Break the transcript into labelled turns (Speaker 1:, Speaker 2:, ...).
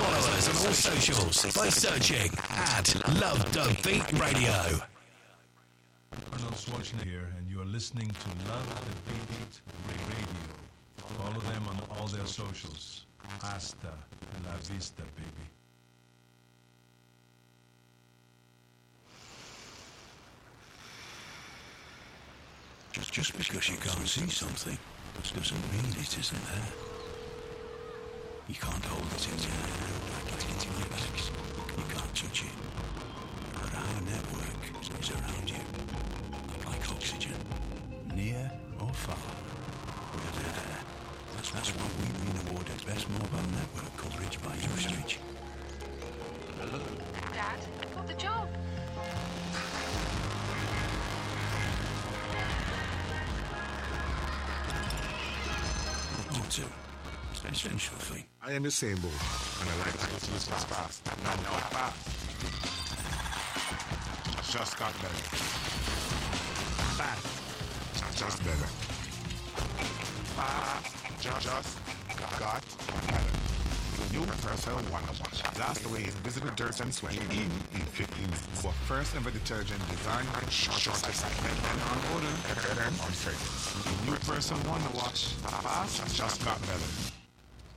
Speaker 1: Follow us on all socials by searching at Love the Beat Radio.
Speaker 2: Arnold Schwarzenegger here, and you are listening to Love the Beat Radio. Follow them on all their socials. Hasta la vista, baby.
Speaker 1: Just because you can't see something doesn't mean it isn't there. You can't hold it in your hand like it's in your back. You can't touch it. But our network is around you, like oxygen, near or far. We're there. That's why we've been awarded Best Mobile Network Coverage by Usage.
Speaker 3: Dad, I got the job.
Speaker 1: You too. It's an essential thing.
Speaker 4: I am the same boat, and I like to use fast. No, fast. Just got better. Fast. Just better. Fast. Just got better. New Persil Wonder Wash. That's the way it's visible dirt and sweat even in 15 minutes. For first ever detergent designed and shorter cycle. And on order, on service. New Persil Wonder Wash. Fast. Just got better.